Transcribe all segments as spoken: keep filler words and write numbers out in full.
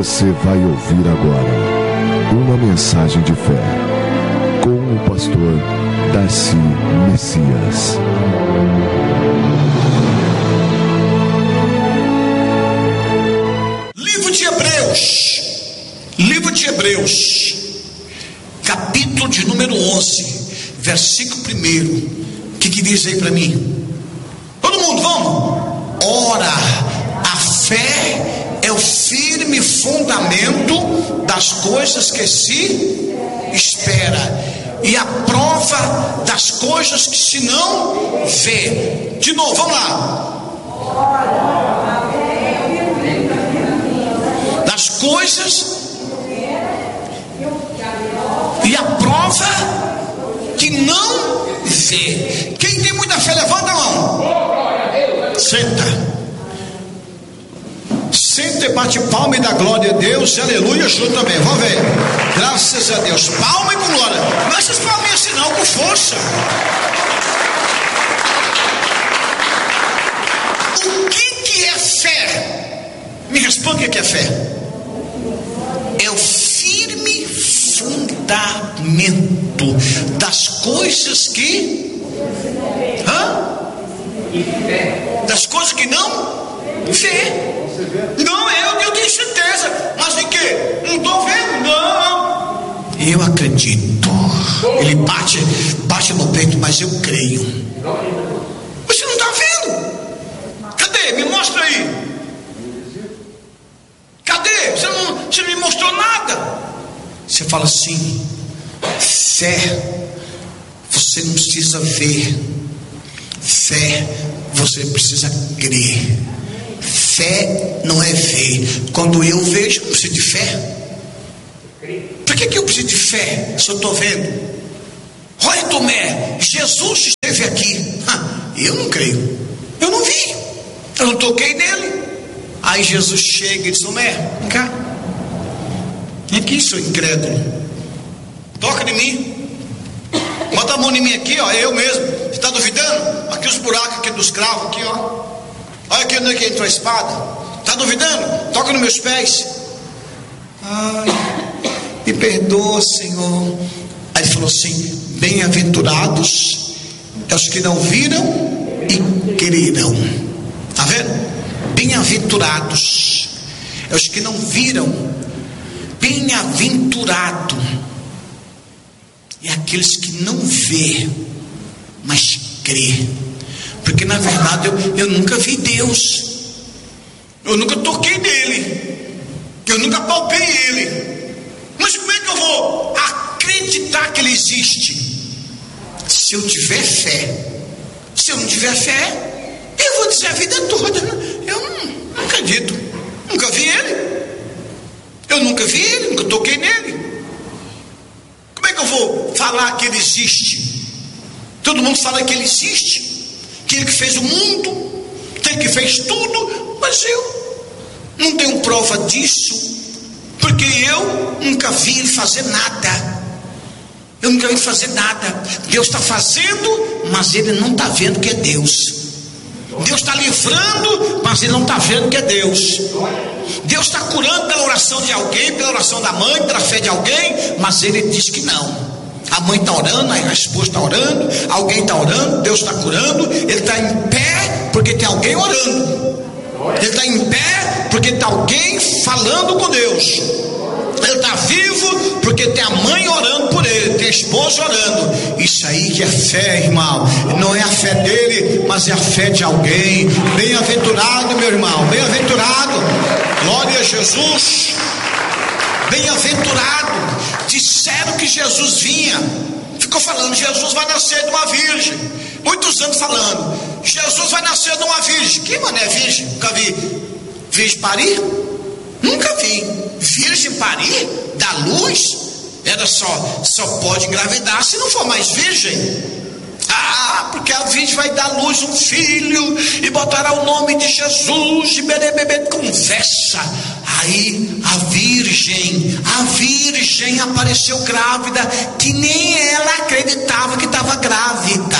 Você vai ouvir agora uma mensagem de fé com o pastor Darcy Messias. Livro de Hebreus, livro de Hebreus, capítulo de número onze, versículo primeiro. O que, que diz aí para mim? Todo mundo, vamos? Ora, a fé é o firme fundamento das coisas que se espera e a prova das coisas que se não vê. De novo, vamos lá. Das coisas e a prova que não vê. Quem tem muita fé, levanta a mão. Senta. Senta e bate palma e dá glória a Deus. Aleluia, junto também. Vamos ver. Graças a Deus. Palma e com glória. Não essas palminhas assim não, com força. O que que é fé? Me responde o que é fé. É o firme fundamento das coisas que Hã? Das coisas que não vê. Não, eu, eu tenho certeza. Mas em que? Não estou vendo? Não. Eu acredito. Ele bate, bate no peito, mas eu creio. Você não está vendo? Cadê? Me mostra aí. Cadê? Você não, você não me mostrou nada. Você fala assim: fé, você não precisa ver. Fé, você precisa crer. Fé não é ver. Quando eu vejo, eu preciso de fé. Por que, que eu preciso de fé se eu estou vendo? Olha, Tomé, Jesus esteve aqui. Eu não creio. Eu não vi. Eu não toquei nele. Aí Jesus chega e diz: Tomé, vem cá. Vem aqui, seu incrédulo. Toca em mim. Bota a mão em mim aqui, ó. Eu mesmo. Você está duvidando? Aqui os buracos aqui dos cravos, aqui, ó. Olha aqui onde entrou a espada. Está duvidando? Toca nos meus pés. Ai, me perdoa, Senhor. Aí ele falou assim: bem-aventurados é os que não viram e creram. Está vendo? Bem-aventurados é os que não viram. Bem-aventurado é aqueles que não vê, mas crê. Porque na verdade eu, eu nunca vi Deus. Eu nunca toquei nele. Eu nunca palpei ele. Mas como é que eu vou acreditar que ele existe? Se eu tiver fé. Se eu não tiver fé, eu vou dizer a vida toda: eu não, não acredito. Nunca vi ele. Eu nunca vi ele, nunca toquei nele. Como é que eu vou falar que ele existe? Todo mundo fala que ele existe, que ele que fez o mundo, que ele que fez tudo, mas eu não tenho prova disso, porque eu nunca vi ele fazer nada. Eu nunca vi ele fazer nada. Deus está fazendo, mas ele não está vendo que é Deus. Deus está livrando, mas ele não está vendo que é Deus. Deus está curando pela oração de alguém, pela oração da mãe, pela fé de alguém, mas ele diz que não. A mãe está orando, a esposa está orando, alguém está orando, Deus está curando. Ele está em pé porque tem alguém orando. Ele está em pé porque tem alguém falando com Deus. Ele está vivo porque tem a mãe orando por ele, tem a esposa orando. Isso aí que é fé, irmão. Não é a fé dele, mas é a fé de alguém. Bem-aventurado, meu irmão, bem-aventurado. Glória a Jesus. Bem-aventurado. Disseram que Jesus vinha. Ficou falando: Jesus vai nascer de uma virgem. Muitos anos falando: Jesus vai nascer de uma virgem. Que mané virgem? Nunca vi virgem parir? Nunca vi. Virgem parir? Da luz? Era só, só pode engravidar se não for mais virgem. Ah, porque a virgem vai dar à luz um filho e botará o nome de Jesus e bebê, bebê, conversa. Aí a virgem, a virgem apareceu grávida, que nem ela acreditava que estava grávida.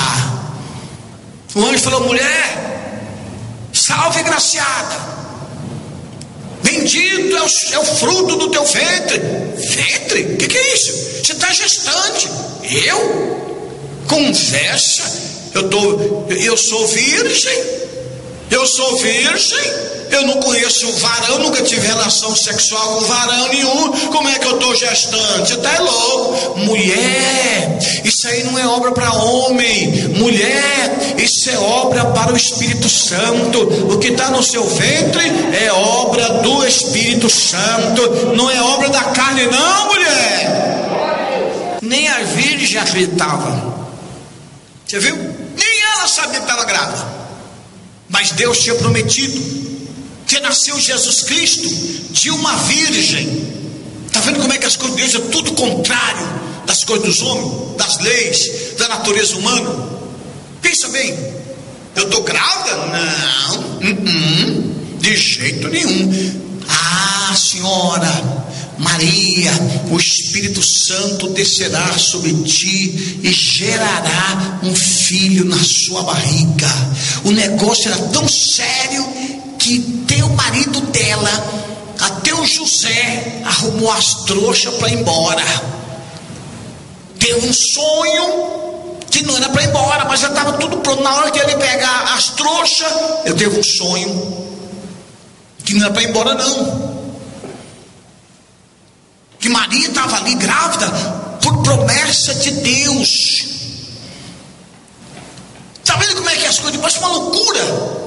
O anjo falou: mulher, salve graciada, bendito é o, é o fruto do teu ventre. Ventre? O que, que é isso? Você está gestante. Eu? Conversa. Eu, tô, eu sou virgem. Eu sou virgem. Eu não conheço varão, nunca tive relação sexual com varão nenhum. Como é que eu estou gestante? Você está louco? Mulher, isso aí não é obra para homem. Mulher, isso é obra para o Espírito Santo. O que está no seu ventre é obra do Espírito Santo. Não é obra da carne não, mulher. Nem a virgem acreditava. Você viu? Nem ela sabia que estava grávida. Mas Deus tinha prometido que nasceu Jesus Cristo de uma virgem. Está vendo como é que as coisas de Deus é tudo contrário das coisas dos homens, das leis, da natureza humana? Pensa bem, eu estou grávida? Não, uh-uh, de jeito nenhum. Ah, senhora Maria, o Espírito Santo descerá sobre ti e gerará um filho na sua barriga. O negócio era tão sério que teu marido dela, até o José, arrumou as trouxas para ir embora. Teve um sonho que não era para ir embora, mas já estava tudo pronto. Na hora de ele pegar as trouxas, eu teve um sonho que não era para ir embora não. Que Maria estava ali grávida por promessa de Deus. Está vendo como é que as coisas parece uma loucura?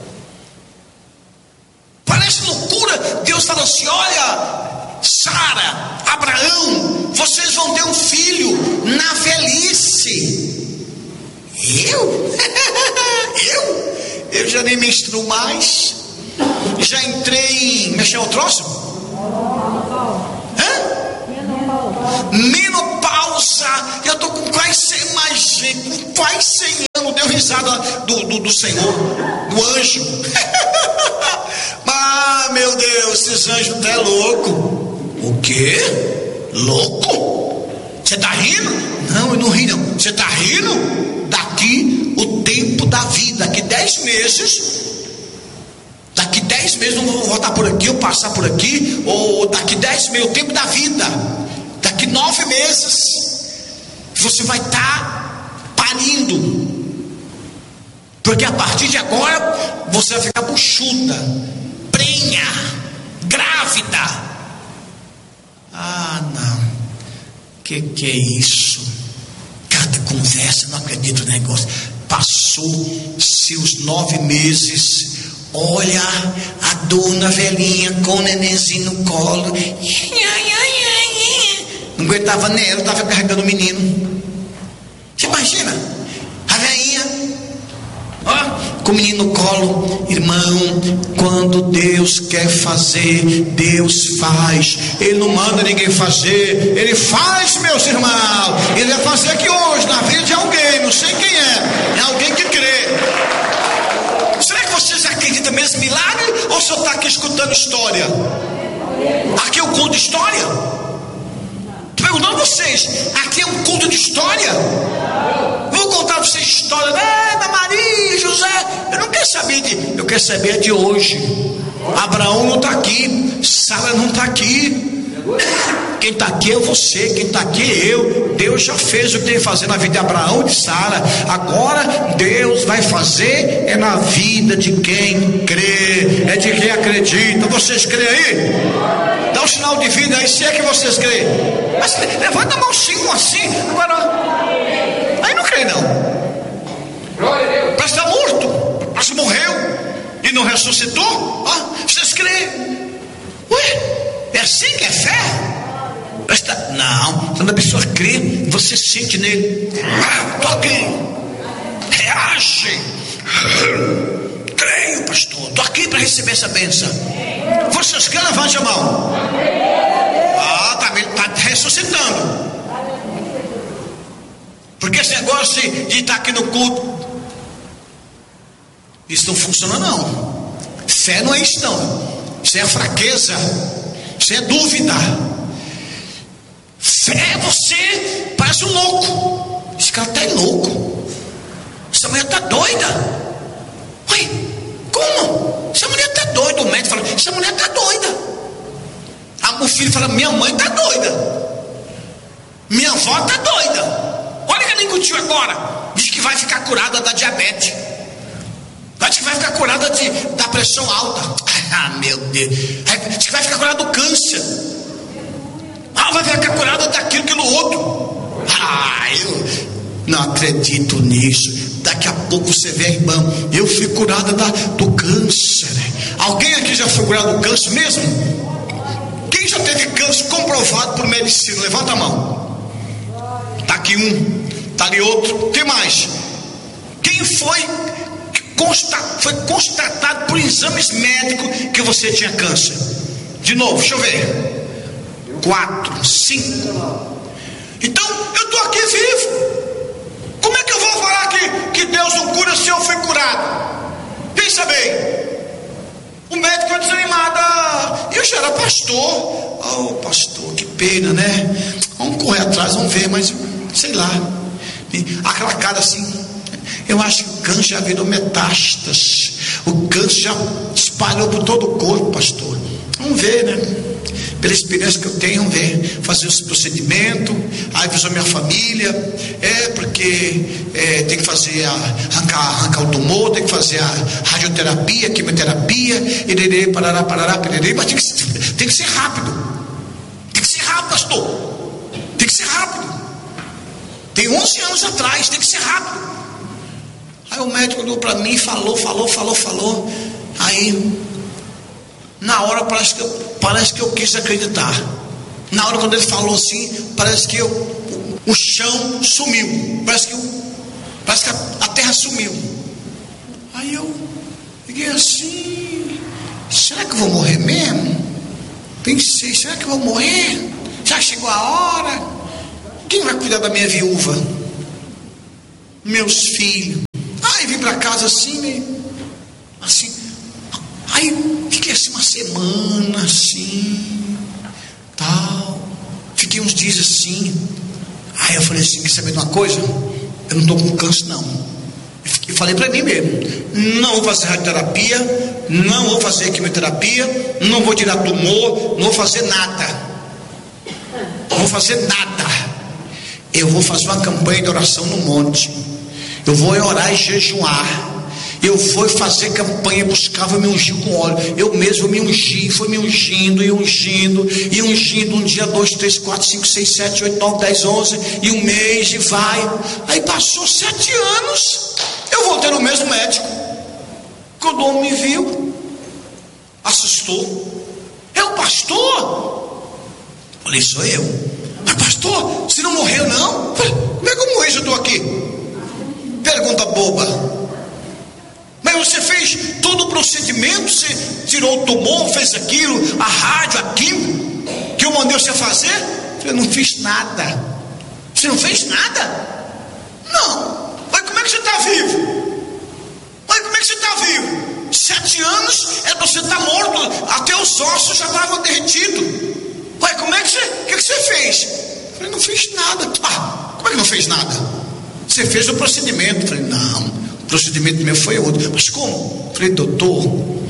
Parece loucura. Deus fala assim: olha, Sara, Abraão, vocês vão ter um filho na velhice. Eu? eu? Eu já nem menstruo mais. Já entrei em... mexer o troço? Hã? Menopausa. Eu estou com quase cem, mais gente, com quase cem anos. Deu risada do, do, do Senhor, do anjo. Ah, meu Deus, esses anjos até é louco. O quê? Louco? Você está rindo? Não, eu não ri não. Você está rindo? Daqui o tempo da vida, daqui dez meses. Daqui dez meses não vou voltar por aqui, ou passar por aqui, ou daqui dez meses, o tempo da vida. Daqui nove meses você vai estar parindo. Porque a partir de agora você vai ficar buchuda, prenha, grávida. Ah, não. Que que é isso? Cada conversa, não acredito no negócio. Passou seus nove meses. Olha a dona velhinha com o nenenzinho no colo. Não aguentava nem ela, estava carregando o menino. Você imagina? A velhinha, ó, com o menino no colo. Irmão, quando Deus quer fazer, Deus faz. Ele não manda ninguém fazer, Ele faz, meus irmãos. Ele vai fazer aqui hoje, na vida de alguém, não sei quem é. É alguém que crê. Será que vocês acreditam mesmo em milagre? Ou só está aqui escutando história? Aqui é um culto de história? Estou perguntando a vocês, aqui é um culto de história? Vou contar para vocês história. Ana Maria, José. Eu não quero saber de. Eu quero saber de hoje. Abraão não está aqui, Sara não está aqui. Quem está aqui é você, quem está aqui é eu. Deus já fez o que tem que fazer na vida de Abraão e de Sara. Agora Deus vai fazer é na vida de quem crê, é de quem acredita. Vocês creem aí? Dá um sinal de vida aí, se é que vocês creem. Mas levanta a mão sim, assim. Agora, aí não crê não. Parece que está morto, parece que morreu e não ressuscitou. Ah, vocês creem? Ué? É assim que é fé? Presta... Não, quando a pessoa crê, você sente nele. Ah, tô aqui. Reage. Creio, pastor. Tô aqui para receber essa bênção. Vocês querem, levante a mão. Ah, tá, tá ressuscitando. Porque esse negócio de estar aqui no culto, isso não funciona não. Fé não é isso não. Isso é fraqueza. Isso é dúvida. Fé é você, parece um louco. Esse cara está louco. Essa mulher está doida. Ué, como? Essa mulher está doida. O médico fala, essa mulher está doida. filho fala: minha mãe está doida, minha avó está doida, olha que ela incutiu agora, diz que vai ficar curada da diabetes, diz que vai ficar curada de, da pressão alta. Ah, meu Deus, diz que vai ficar curada do câncer, ah, vai ficar curada daquilo, aquilo outro. Ah, eu não acredito nisso. Daqui a pouco você vê, irmão, eu fui curada da, do câncer. Alguém aqui já foi curado do câncer mesmo? Quem já teve câncer comprovado por medicina? Levanta a mão. Está aqui um, está ali outro. Quem mais? Quem foi, consta, foi constatado por exames médicos que você tinha câncer? De novo, deixa eu ver. Quatro, cinco. Então, eu estou aqui vivo. Como é que eu vou falar que, que Deus não cura se eu fui curado? Pensa bem. O médico foi desanimado. Eu já era pastor. Oh, pastor, que pena, né? Vamos correr atrás, vamos ver, mas sei lá. Aquela cara assim. Eu acho que o câncer já virou metástase. O câncer já espalhou por todo o corpo, pastor. Vamos ver, né? Pela experiência que eu tenho, vamos ver, fazer esse procedimento, aí avisou minha família, é porque é, tem que fazer, a, arrancar, arrancar o tumor, tem que fazer a radioterapia, quimioterapia, irerê, parará, parará, pererê, mas tem que, tem que ser rápido, tem que ser rápido, pastor, tem que ser rápido, tem onze anos atrás, tem que ser rápido. Aí o médico olhou para mim, falou, falou, falou, falou, aí na hora parece que, eu, parece que eu quis acreditar. Na hora quando ele falou assim, parece que eu, o, o chão sumiu. Parece que, eu, parece que a, a terra sumiu. Aí eu fiquei assim, será que eu vou morrer mesmo? Pensei, será que eu vou morrer? Já chegou a hora? Quem vai cuidar da minha viúva? Meus filhos. Aí vim para casa assim, meio assim. Aí fiquei assim uma semana assim, tal. Fiquei uns dias assim. Aí eu falei assim, quer saber de uma coisa? Eu não estou com câncer não. Eu falei para mim mesmo, não vou fazer radioterapia, não vou fazer quimioterapia, não vou tirar tumor, não vou fazer nada. Não vou fazer nada. Eu vou fazer uma campanha de oração no monte. Eu vou orar e jejuar. Eu fui fazer campanha, buscava me ungir com óleo. Eu mesmo me ungi, fui me ungindo e ungindo, e ungindo um dia, dois, três, quatro, cinco, seis, sete, oito, nove, dez, onze, e um mês, e vai. Aí passou sete anos, eu voltei no mesmo médico. Quando o homem me viu, assustou. É o pastor? Falei, sou eu. Mas pastor, você não morreu não? Falei, como é que eu morri se eu estou aqui? Pergunta boba. Mas você fez todo o procedimento, você tirou o tumor, fez aquilo, a rádio, a química, que eu mandei você fazer? Eu falei, não fiz nada. Você não fez nada? Não. Mas como é que você está vivo? Mas como é que você está vivo? Sete anos é para você estar morto, até os ossos já estavam derretidos. Mas como é que você, o que, que você fez? Eu falei, não fiz nada. Ah, como é que não fez nada? Você fez o procedimento. Eu falei, não. O procedimento meu foi outro. Mas como? Falei, doutor,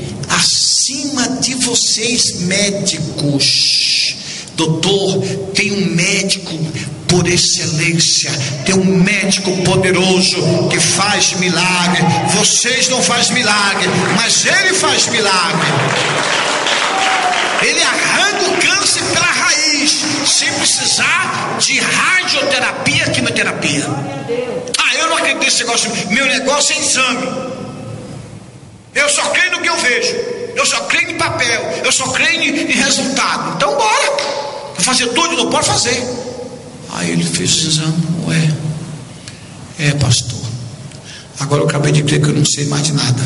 acima de vocês médicos, doutor, tem um médico por excelência, tem um médico poderoso que faz milagre. Vocês não fazem milagre, mas ele faz milagre. Ele arranca o câncer pela raiz, sem precisar de radioterapia, quimioterapia. Ah, eu não acredito nesse negócio. Meu negócio é exame. Eu só creio no que eu vejo. Eu só creio em papel. Eu só creio em resultado. Então bora. Vou fazer tudo, não pode fazer. Aí ele fez o exame. Ué, é pastor, agora eu acabei de crer que eu não sei mais de nada.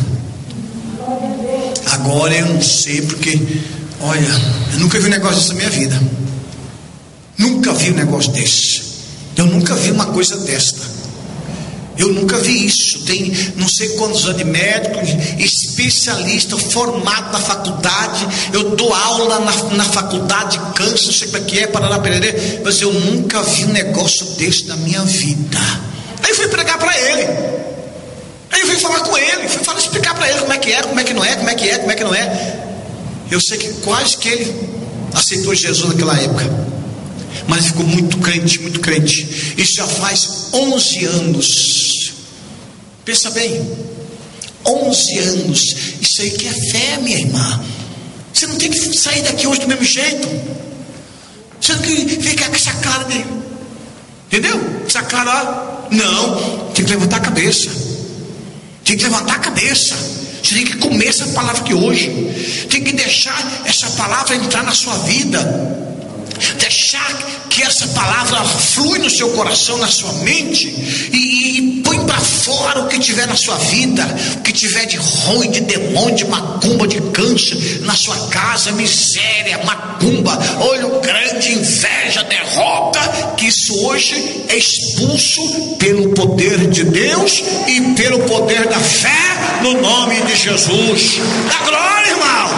Agora eu não sei porque, olha, eu nunca vi um negócio desse na minha vida. Nunca vi um negócio desse. Eu nunca vi uma coisa desta. Eu nunca vi isso. Tem não sei quantos anos de médico, especialista, formado na faculdade. Eu dou aula na, na faculdade de câncer, não sei como é que é, parará, pererê, mas eu nunca vi um negócio desse na minha vida. Aí eu fui pregar para ele. Aí eu fui falar com ele, fui falar, explicar para ele como é que é, como é que não é, como é que é, como é que não é. Eu sei que quase que ele aceitou Jesus naquela época, mas ficou muito crente, muito crente. Isso já faz onze anos. Pensa bem, onze anos. Isso aí que é fé, minha irmã. Você não tem que sair daqui hoje do mesmo jeito. Você não tem que ficar com essa cara de, entendeu? Essa cara, não. Tem que levantar a cabeça. Tem que levantar a cabeça. Você tem que comer essa palavra aqui hoje. Tem que deixar essa palavra entrar na sua vida. Deixar que essa palavra flui no seu coração, na sua mente, e, e põe para fora o que tiver na sua vida, o que tiver de ruim, de demônio, de macumba, de câncer na sua casa, miséria, macumba, olho grande, inveja, derrota, que isso hoje é expulso pelo poder de Deus e pelo poder da fé, no nome de Jesus. Dá glória, irmão.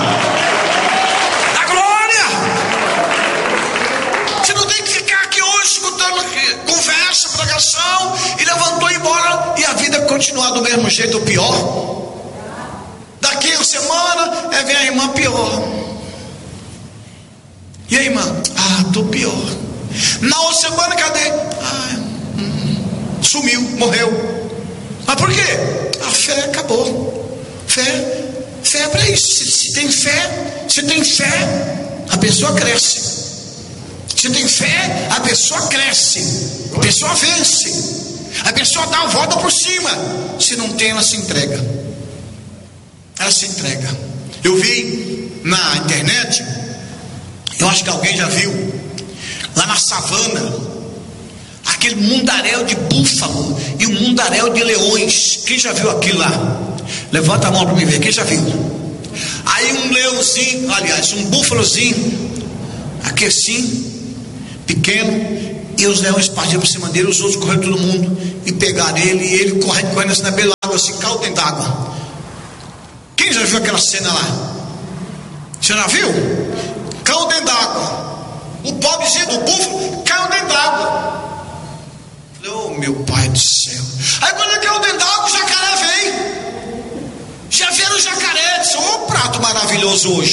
Conversa, pregação, e levantou e embora, e a vida continuar do mesmo jeito ou pior. Daqui a uma semana é vem a irmã pior. E aí, irmã? Ah, tô pior. Na outra semana, cadê? Ah, hum, sumiu, morreu. Mas por quê? A fé acabou. Fé, fé é para isso. Se, se tem fé, se tem fé, a pessoa cresce. Se tem fé, a pessoa cresce, a pessoa vence, a pessoa dá a volta por cima. Se não tem, ela se entrega. Ela se entrega. Eu vi na internet, eu acho que alguém já viu, lá na savana, aquele mundaréu de búfalo e um mundaréu de leões. Quem já viu aquilo lá? Levanta a mão para me ver. Quem já viu? Aí um leãozinho, aliás, um búfalozinho, aqui assim, pequeno, e os leões partiram por cima dele, os outros correram todo mundo e pegaram ele, e ele correndo, correndo assim na beira da água, assim, caiu dentro d'água. Quem já viu aquela cena lá? Você já viu? Caiu dentro d'água. O pobrezinho do búfalo caiu dentro d'água. Falei, oh meu pai do céu. Aí quando ele caiu dentro d'água, o jacaré veio. Já viram o jacaré? Disse, oh, prato maravilhoso hoje.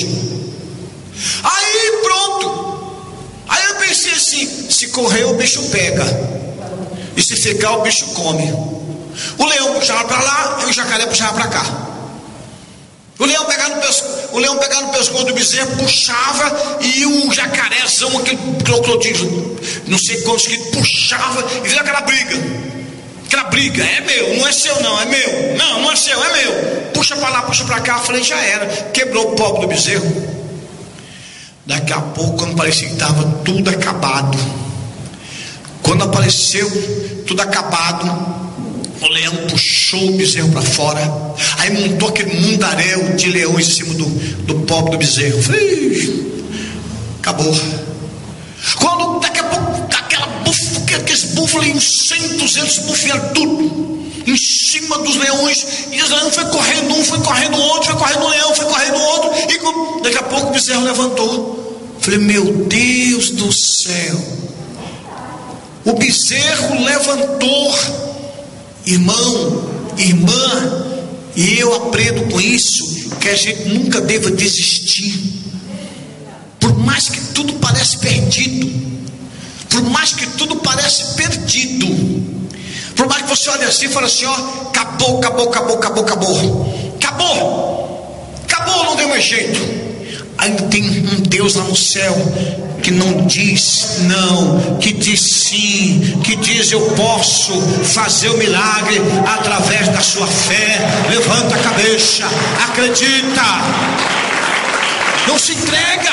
Aí pronto. Aí eu pensei assim, se correr o bicho pega, e se ficar o bicho come. O leão puxava para lá e o jacaré puxava para cá. O leão pegava no pescoço, o leão pegava no pescoço do bezerro, puxava, e o jacarézão, aquele crocodilo, não sei quantos que puxava, e veio aquela briga. Aquela briga, é meu, não é seu não, é meu. Não, não é seu, é meu. Puxa para lá, puxa para cá. Eu falei, já era, quebrou o pobre do bezerro. Daqui a pouco, quando parecia que estava tudo acabado, quando apareceu tudo acabado, o leão puxou o bezerro para fora, aí montou aquele mundaréu de leões em cima do, do pobre do bezerro. Falei, acabou. Quando daqui a pouco, aquela búfala, aqueles búfalos, cem, duzentos búfalos, tudo em cima dos leões, e os leões foi correndo, um foi correndo o outro, foi correndo o leão, foi correndo o outro, e daqui a pouco o bezerro levantou. Falei, meu Deus do céu, o bezerro levantou. Irmão, irmã, e eu aprendo com isso que a gente nunca deva desistir. Por mais que tudo pareça perdido, por mais que tudo pareça perdido, por mais que você olhe assim e fale assim, ó, acabou, acabou, acabou, acabou, acabou, acabou, acabou, não deu mais jeito. Ainda tem um Deus lá no céu que não diz não, que diz sim, que diz eu posso fazer o milagre através da sua fé. Levanta a cabeça, acredita, não se entrega,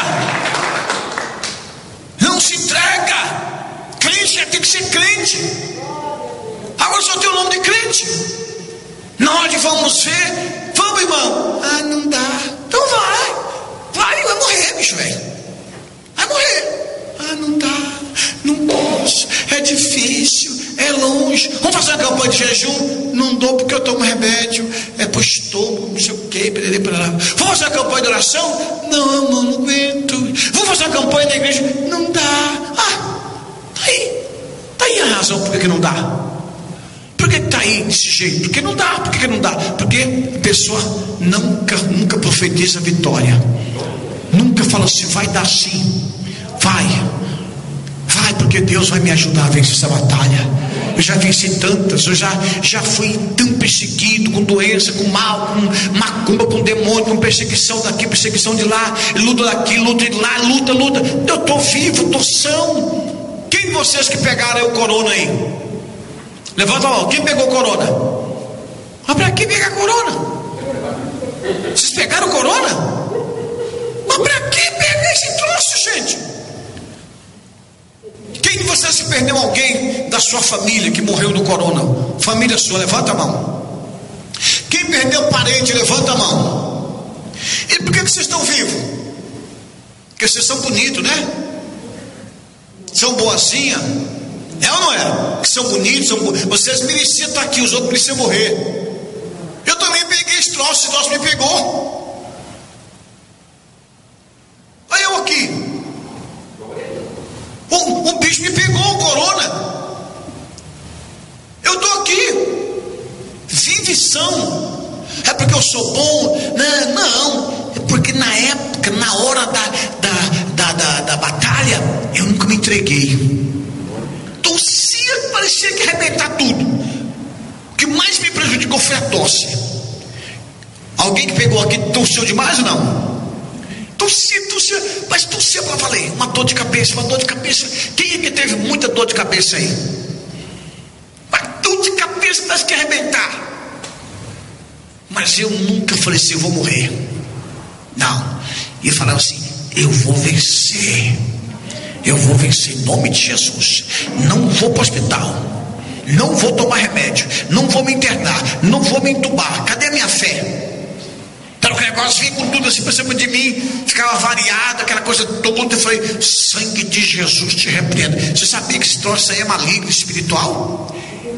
não se entrega. Crente tem que ser crente. Agora só tem o nome de crente. Na hora de vamos ver, vamos, irmão. Ah, não dá. Então vai. Vai, vai morrer, bicho velho. Vai morrer. Ah, não dá, não posso, é difícil, é longe. Vamos fazer uma campanha de jejum? Não dou porque eu tomo remédio, é pro estômago, não sei o que, pererê, pererê. Vamos fazer uma campanha de oração? Não, não, não aguento. Vamos fazer uma campanha da igreja? Não dá. Ah, tá aí, tá aí a razão por que não dá. Por que está aí desse jeito? Porque não dá. Por que não dá? Porque a pessoa nunca, nunca profetiza vitória. Nunca fala assim, vai dar sim. Vai, vai, porque Deus vai me ajudar a vencer essa batalha. Eu já venci tantas, eu já, já fui tão perseguido, com doença, com mal, com macumba, com demônio, com perseguição daqui, perseguição de lá, luta daqui, luta de lá, luta, luta. Eu estou vivo, estou são. Quem de vocês que pegaram aí o corona aí? Levanta a mão, quem pegou o corona? Mas para que pegar corona? Vocês pegaram o corona? Mas para que pegar esse troço, gente? Quem de vocês se perdeu alguém da sua família que morreu do corona? Família sua, levanta a mão. Quem perdeu parente, levanta a mão. E por que, que vocês estão vivos? Porque vocês são bonitos, né? São boazinha. É ou não é? Que são bonitos, são bo... vocês mereciam estar aqui, os outros mereciam morrer. Eu também peguei esse troço, esse troço me pegou. Olha eu aqui. Um, um bicho me pegou, o corona. Eu estou aqui. Vivição. É porque eu sou bom? Não, não. É porque na época, na hora da, da, da, da, da batalha, eu nunca me entreguei. Tossia, parecia que ia arrebentar tudo. O que mais me prejudicou foi a tosse. Alguém que pegou aqui tossiu demais ou não? Tossia, tossia, mas tossia para valer. Uma dor de cabeça, uma dor de cabeça. Quem é que teve muita dor de cabeça aí? Uma dor de cabeça parece que ia arrebentar. Mas eu nunca falei assim, eu vou morrer. Não. E eu falava assim, eu vou vencer. Eu vou vencer em nome de Jesus. Não vou para o hospital. Não vou tomar remédio. Não vou me internar. Não vou me entubar. Cadê a minha fé? Então o negócio vinha com tudo assim para cima de mim. Ficava variado, aquela coisa toda. Eu falei, sangue de Jesus te repreenda. Você sabia que esse troço aí é maligno, espiritual?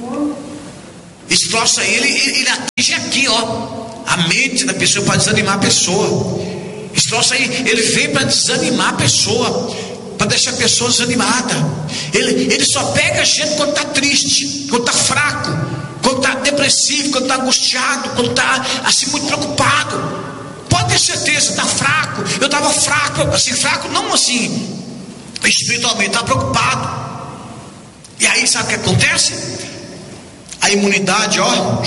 Esse troço aí, ele, ele, ele atinge aqui, ó, a mente da pessoa, para desanimar a pessoa. Esse troço aí, ele vem para desanimar a pessoa, para deixar a pessoa desanimada. Ele, ele só pega a gente quando está triste, quando está fraco, quando está depressivo, quando está angustiado, quando está assim muito preocupado. Pode ter certeza, está fraco. Eu estava fraco, assim, fraco não assim espiritualmente, estava preocupado. E aí sabe o que acontece? A imunidade, ó,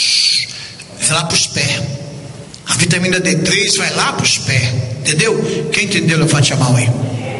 vai lá para os pés. A vitamina D três vai lá para os pés. Entendeu? Quem entendeu, levante a mão aí.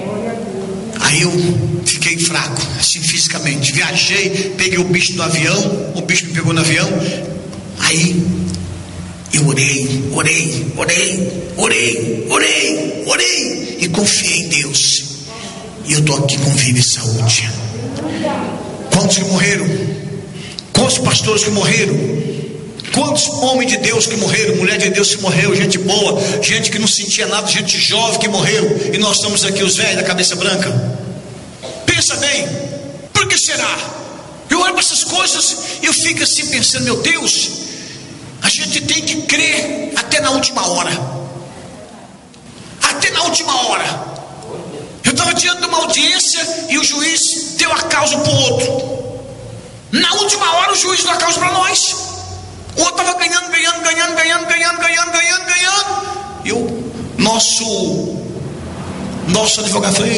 Aí eu fiquei fraco, assim fisicamente. Viajei, peguei o bicho do avião. O bicho me pegou no avião. Aí eu orei, orei, orei, orei, orei, orei. E confiei em Deus. E eu estou aqui com vida e saúde. Quantos que morreram? Quantos pastores que morreram? Quantos homens de Deus que morreram? Mulher de Deus que morreu, gente boa, gente que não sentia nada, gente jovem que morreu. E nós estamos aqui, os velhos da cabeça branca. Pensa bem, por que será? Eu olho para essas coisas e eu fico assim pensando, meu Deus, a gente tem que crer até na última hora. Até na última hora. Eu estava diante de uma audiência e o juiz deu a causa para o outro. Na última hora o juiz deu a causa para nós. O outro estava ganhando, ganhando, ganhando, ganhando, ganhando, ganhando, ganhando, ganhando. E o nosso Nosso advogado falou,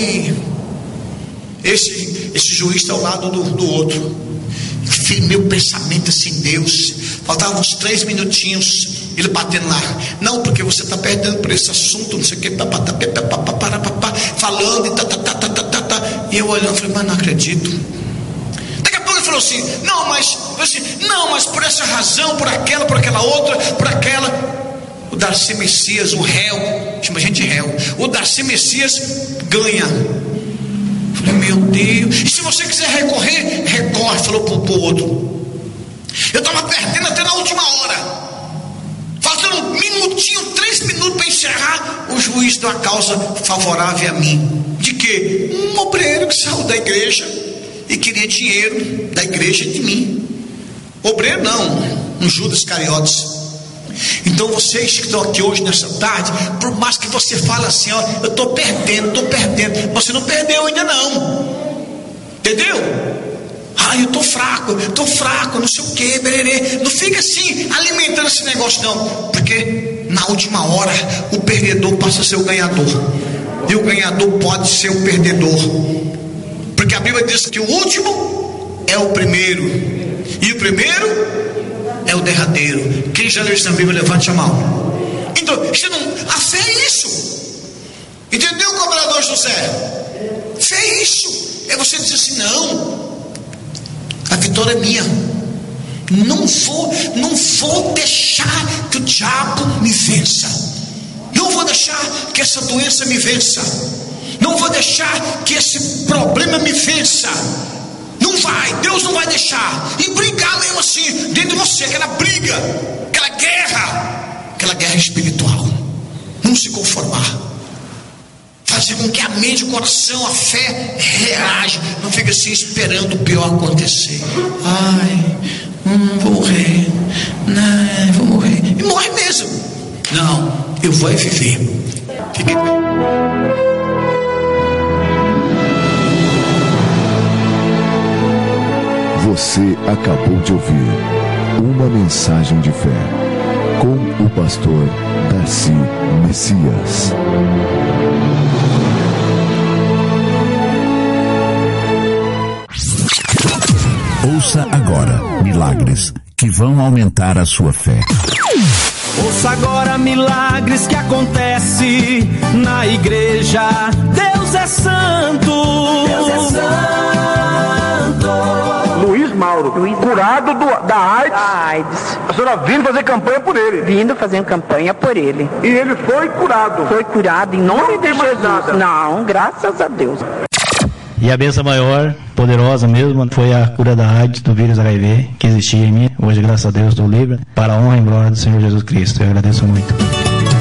esse, esse juiz está ao lado do, do outro. Meu pensamento assim, Deus. Faltavam uns três minutinhos, ele batendo lá. Não, porque você está perdendo por esse assunto, não sei o que, falando e tá, tá, tá, tá, tá, tá. E eu olhando, falei, mas não acredito. Ele falou assim, não, mas assim, não, mas por essa razão, por aquela, por aquela outra, por aquela. O Darcy Messias, o réu, chama a gente de réu. O Darcy Messias ganha. Eu falei, meu Deus. E se você quiser recorrer, recorre. Falou pro, pro outro. Eu estava perdendo até na última hora. Faltando um minutinho, três minutos para encerrar. O juiz deu a causa favorável a mim. De quê? Um obreiro que saiu da igreja e queria dinheiro da igreja de mim. Obreiro não, um Judas Iscariotes. Então vocês que estão aqui hoje nessa tarde, por mais que você fale assim, ó, eu estou perdendo, estou perdendo, você não perdeu ainda não. Entendeu? Ah, eu estou fraco, estou fraco, não sei o que, bererê. Não fica assim alimentando esse negócio não, porque na última hora o perdedor passa a ser o ganhador, e o ganhador pode ser o perdedor, porque a Bíblia diz que o último é o primeiro, e o primeiro é o derradeiro. Quem já leu isso na Bíblia, levante a mão. Então, você não, a fé é isso, entendeu, cobrador José? Fé é isso, é você dizer assim: não, a vitória é minha, não vou, não vou deixar que o diabo me vença, não vou deixar que essa doença me vença, não vou deixar que esse problema me vença. Não vai, Deus não vai deixar. E brigar mesmo assim, dentro de você, aquela briga, aquela guerra, aquela guerra espiritual. Não se conformar, fazer com que a mente, o coração, a fé reage. Não fica assim esperando o pior acontecer. Ai, hum, vou morrer, não, vou morrer, e morre mesmo. Não, eu vou viver. Fique bem. Você acabou de ouvir uma mensagem de fé com o pastor Darcy Messias. Ouça agora milagres que vão aumentar a sua fé. Ouça agora milagres que acontecem na igreja. Deus é santo. Deus é santo. Luiz Mauro, Luiz curado do, da AIDS. Da AIDS. A senhora vindo fazer campanha por ele. Vindo fazendo campanha por ele. E ele foi curado. Foi curado em nome de Jesus. Nada. Não, graças a Deus. E a bênção maior, poderosa mesmo, foi a cura da AIDS, do vírus H I V, que existia em mim. Hoje, graças a Deus, estou livre, para a honra e glória do Senhor Jesus Cristo. Eu agradeço muito.